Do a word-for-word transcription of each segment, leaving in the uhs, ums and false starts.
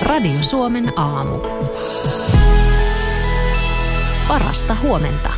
Radio Suomen aamu. Parasta huomenta.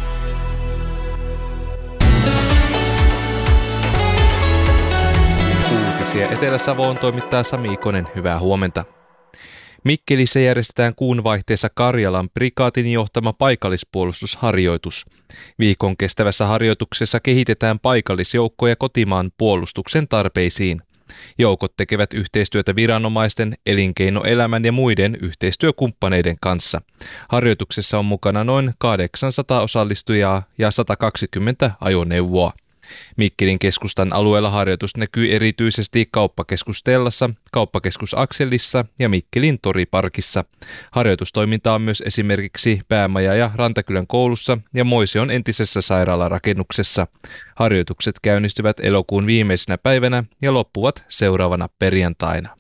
Uutisia Etelä-Savoon toimittaa Sami Ikonen. Hyvää huomenta. Mikkelissä järjestetään kuun vaihteessa Karjalan prikaatin johtama paikallispuolustusharjoitus. Viikon kestävässä harjoituksessa kehitetään paikallisjoukkoja kotimaan puolustuksen tarpeisiin. Joukot tekevät yhteistyötä viranomaisten, elinkeinoelämän ja muiden yhteistyökumppaneiden kanssa. Harjoituksessa on mukana noin kahdeksansataa osallistujaa ja sata kaksikymmentä ajoneuvoa. Mikkelin keskustan alueella harjoitus näkyy erityisesti Kauppakeskus Stellassa, Kauppakeskus Akselissa ja Mikkelin toriparkissa. Harjoitustoiminta on myös esimerkiksi Päämaja- ja Rantakylän koulussa ja Moision entisessä sairaalarakennuksessa. Harjoitukset käynnistyvät elokuun viimeisenä päivänä ja loppuvat seuraavana perjantaina.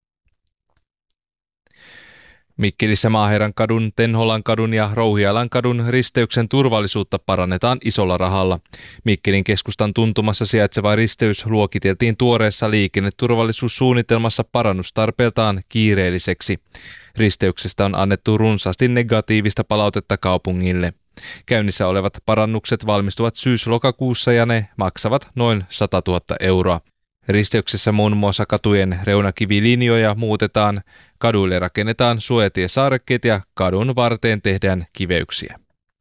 Mikkelissä Maaherrankadun, Tenholankadun ja Rouhialankadun risteyksen turvallisuutta parannetaan isolla rahalla. Mikkelin keskustan tuntumassa sijaitseva risteys luokiteltiin tuoreessa liikenneturvallisuussuunnitelmassa parannustarpeeltaan kiireelliseksi. Risteyksestä on annettu runsaasti negatiivista palautetta kaupungille. Käynnissä olevat parannukset valmistuvat syys-lokakuussa ja ne maksavat noin sata tuhatta euroa. Risteyksessä muun muassa katujen reunakivilinjoja muutetaan, kaduille rakennetaan suojatiesaarekkeet ja kadun varteen tehdään kiveyksiä.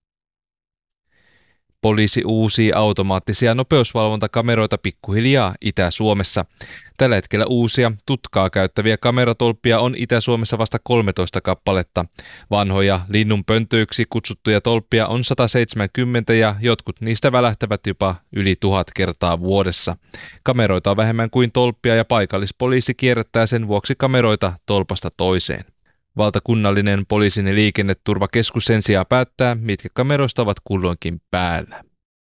Poliisi uusii automaattisia nopeusvalvontakameroita pikkuhiljaa Itä-Suomessa. Tällä hetkellä uusia tutkaa käyttäviä kameratolppia on Itä-Suomessa vasta kolmetoista kappaletta. Vanhoja linnunpöntöiksi kutsuttuja tolppia on sata seitsemänkymmentä ja jotkut niistä välähtävät jopa yli tuhat kertaa vuodessa. Kameroita on vähemmän kuin tolppia ja paikallispoliisi kierrättää sen vuoksi kameroita tolpasta toiseen. Valtakunnallinen poliisin ja liikenneturvakeskus sen sijaan päättää, mitkä kameroista ovat kulloinkin päällä.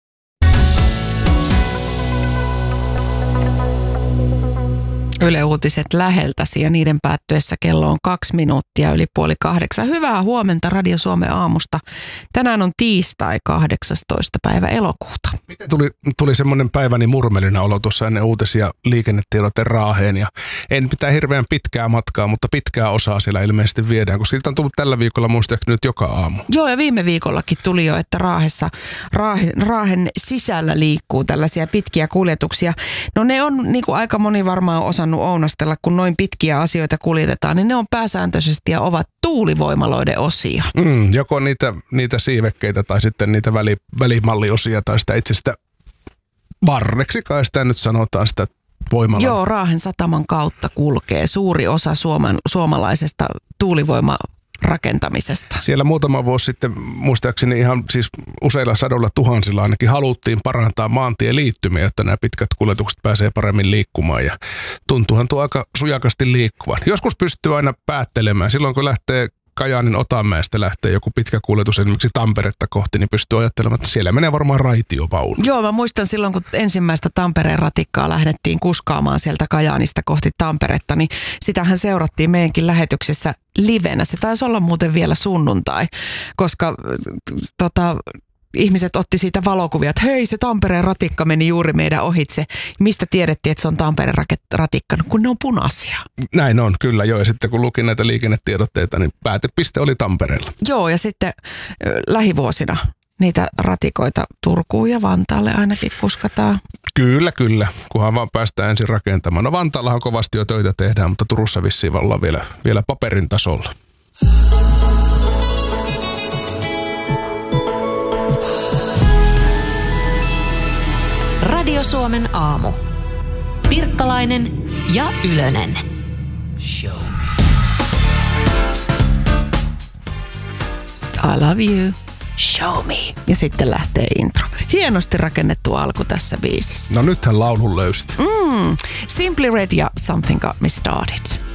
Yle Uutiset läheltäsi ja niiden päättyessä kello on kaksi minuuttia yli puoli kahdeksan. Hyvää huomenta Radio Suomen aamusta. Tänään on tiistai kahdeksastoista päivä elokuuta. Miten tuli, tuli semmoinen päiväni murmelina olo tuossa ennen uutisia liikennetiedoten Raaheen ja en pitää hirveän pitkää matkaa, mutta pitkää osaa siellä ilmeisesti viedään, koska siltä on tullut tällä viikolla muistaakseni nyt joka aamu. Joo, ja viime viikollakin tuli jo, että Raahessa, Raahe, Raahen sisällä liikkuu tällaisia pitkiä kuljetuksia. No ne on, niin kuin aika moni varmaan osannut ounastella, kun noin pitkiä asioita kuljetetaan, niin ne on pääsääntöisesti ja ovat tuulivoimaloiden osia. Mm, joko niitä, niitä siivekkeitä tai sitten niitä väli, välimalliosia tai sitä itse sitä varreksi, kai sitä nyt sanotaan sitä voimalaa. Joo, Raahen sataman kautta kulkee suuri osa Suomen, suomalaisesta tuulivoima rakentamisesta. Siellä muutama vuosi sitten muistaakseni ihan siis useilla sadoilla tuhansilla ainakin haluttiin parantaa maantieliittymiä, jotta nämä pitkät kuljetukset pääsee paremmin liikkumaan ja tuntuuhan tuo aika sujakasti liikkuvan. Joskus pystyy aina päättelemään. Silloin kun lähtee Kajaanin Otanmäestä lähtee joku pitkä kuljetus esimerkiksi Tamperetta kohti, niin pystyy ajattelemaan, että siellä menee varmaan raitiovaunu. Joo, mä muistan silloin, kun ensimmäistä Tampereen ratikkaa lähdettiin kuskaamaan sieltä Kajaanista kohti Tamperetta, niin sitähän seurattiin meidänkin lähetyksessä livenä. Se taisi olla muuten vielä sunnuntai, koska tota, ihmiset otti siitä valokuvia, että hei, se Tampereen ratikka meni juuri meidän ohitse. Mistä tiedettiin, että se on Tampereen ratikka? No, kun ne on punaisia. Näin on, kyllä joo. Ja sitten kun lukin näitä liikennetiedotteita, niin päätepiste oli Tampereella. Joo, ja sitten lähivuosina niitä ratikoita Turkuun ja Vantaalle ainakin kuskataan. Kyllä, kyllä. Kunhan vaan päästään ensin rakentamaan. No Vantaallahan kovasti jo töitä tehdään, mutta Turussa vissiin ollaan vielä, vielä paperin tasolla. Radio Suomen aamu. Pirkkalainen ja Ylönen. Show me. I love you. Show me. Ja sitten lähtee intro. Hienosti rakennettu alku tässä biisissä. No nythän laulun löysit. Mm. Simply Red ja Something Got Me Started.